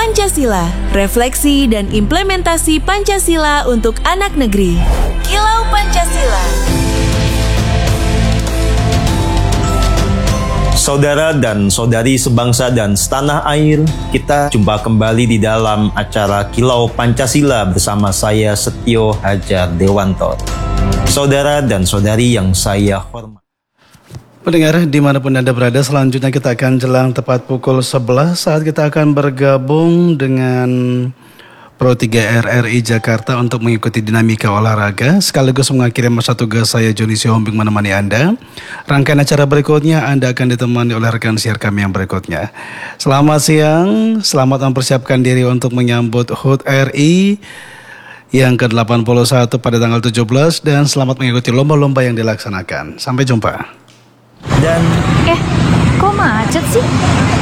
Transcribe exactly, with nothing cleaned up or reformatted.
Pancasila, refleksi dan implementasi Pancasila untuk anak negeri. Kilau Pancasila. Saudara dan saudari sebangsa dan setanah air, kita jumpa kembali di dalam acara Kilau Pancasila bersama saya Setio Hajar Dewanto. Saudara dan saudari yang saya hormati. Pendengar dimanapun Anda berada, selanjutnya kita akan jelang tepat pukul sebelas saat kita akan bergabung dengan Pro tiga R R I Jakarta untuk mengikuti dinamika olahraga sekaligus mengakhiri masa tugas saya Joni Sihombing menemani Anda. Rangkaian acara berikutnya Anda akan ditemani oleh rekan siar kami yang berikutnya. Selamat siang, selamat mempersiapkan diri untuk menyambut H U T R I yang ke delapan puluh satu pada tanggal tujuh belas dan selamat mengikuti lomba-lomba yang dilaksanakan. Sampai jumpa. Dan Eh, kok macet sih?